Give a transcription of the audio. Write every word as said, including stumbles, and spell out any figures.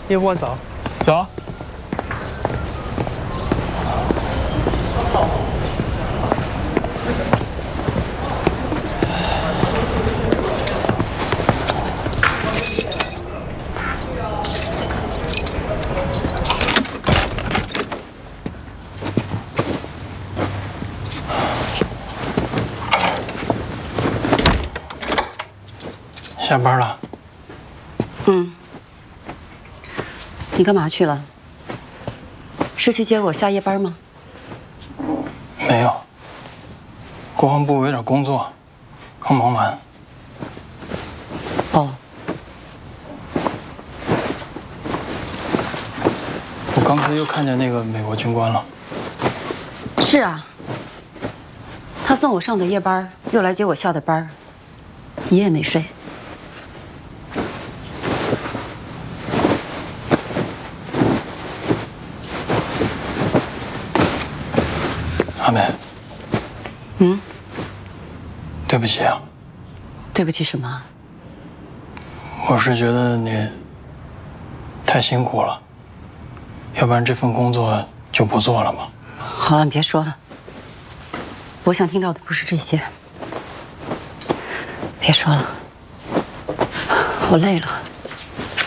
要不我走？ 走。下班了。 嗯。你干嘛去了？是去接我下夜班吗？ 没有。国防部有点工作，刚忙完。 哦。 我刚才又看见那个美国军官了。 是啊。他送我上的夜班，又来接我下的班，一夜没睡。 阿美， 嗯， 对不起啊。 对不起什么？ 我是觉得你太辛苦了，要不然这份工作就不做了嘛。 好了，你别说了。我想听到的不是这些。别说了，我累了。